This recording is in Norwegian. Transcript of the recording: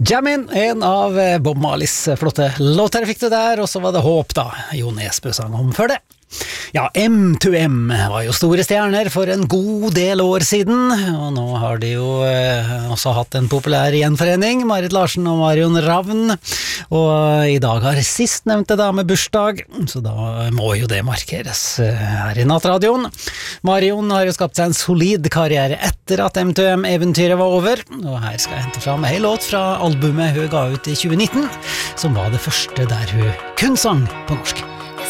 Jammin, en av Bob Marleys flotte låter fikk du der, og så var det Håp da, Jo Nesbø sang om før det. Ja, M2M var jo store stjerner for en god del år siden, og nå har de jo også hatt en populær gjenforening, Marit Larsen og Marion Ravn, og i dag har sistnevnte dame bursdag, så da må jo det markeres her i Nattradioen. Marion har jo skapt seg en solid karriere etter at M2M-eventyret var over, og her skal jeg hente fram en låt fra albumet hun ga ut i 2019, som var det første der hun kun sang på norsk.